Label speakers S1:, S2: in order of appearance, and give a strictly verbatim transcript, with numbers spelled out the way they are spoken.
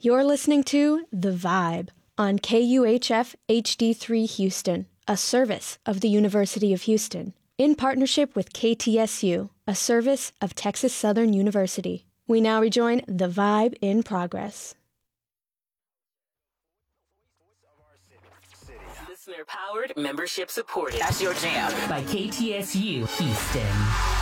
S1: You're listening to The Vibe on K U H F H D three Houston, a service of the University of Houston, in partnership with K T S U, a service of Texas Southern University. We now rejoin The Vibe in progress.
S2: Listener-powered, membership-supported. That's your jam by K T S U Houston.